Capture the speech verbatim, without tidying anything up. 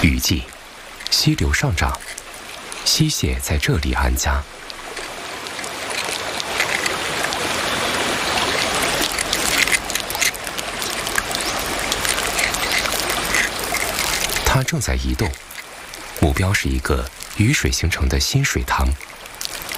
雨季，溪流上涨，溪蟹在这里安家。它正在移动，目标是一个雨水形成的新水塘。